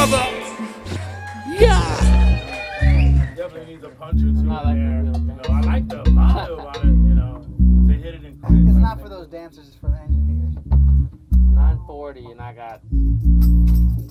brother. Yeah. Definitely needs a punch or two I like in there. the You know, I like the vibe about it. You know, they hit it in quick. It's not for those dancers, it's for the engineers. 940 and I got